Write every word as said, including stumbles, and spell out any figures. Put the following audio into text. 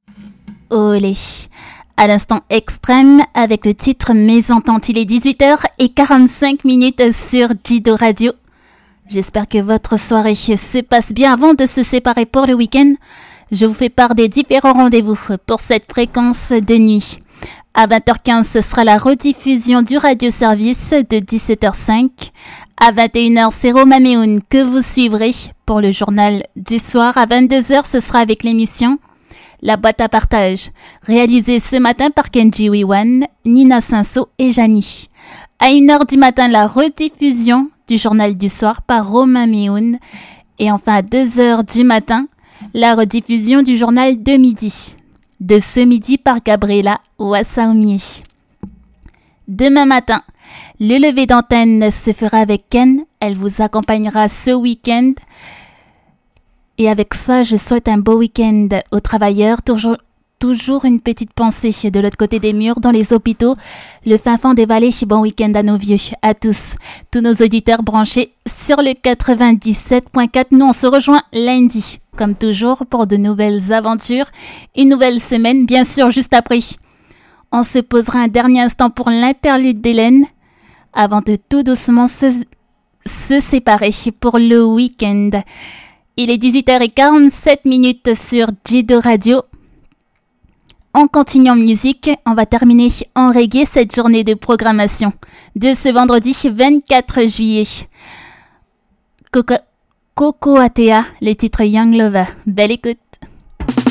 Olé. À l'instant extrême avec le titre Mésentente. Il est dix-huit heures quarante-cinq minutes sur Jido Radio. J'espère que votre soirée se passe bien. Avant de se séparer pour le week-end, je vous fais part des différents rendez-vous pour cette fréquence de nuit. À vingt heures quinze, ce sera la rediffusion du radio-service de dix-sept heures cinq. À vingt et une heures, c'est Roma Meoun que vous suivrez pour le journal du soir. À vingt-deux heures, ce sera avec l'émission La boîte à partage, réalisée ce matin par Kenji Wiwan, Nina Cinceau et Jani. À une heure du matin, la rediffusion du journal du soir par Romain Meoun. Et enfin, à deux heures du matin, la rediffusion du journal de midi. De ce midi par Gabriela Wassaomier. Demain matin, le lever d'antenne se fera avec Ken. Elle vous accompagnera ce week-end. Et avec ça, je souhaite un beau week-end aux travailleurs. Toujours, toujours une petite pensée de l'autre côté des murs, dans les hôpitaux. Le fin fond des vallées, bon week-end à nos vieux, à tous. Tous nos auditeurs branchés sur le quatre-vingt-dix-sept virgule quatre. Nous, on se rejoint lundi, comme toujours, pour de nouvelles aventures. Une nouvelle semaine, bien sûr, juste après. On se posera un dernier instant pour l'interlude d'Hélène, avant de tout doucement se, se séparer pour le week-end. Il est dix-huit heures quarante-sept minutes sur Jido Radio. On continue en musique, on va terminer en reggae cette journée de programmation de ce vendredi vingt-quatre juillet. Coco, Coco Atea, le titre Young Lover. Belle écoute.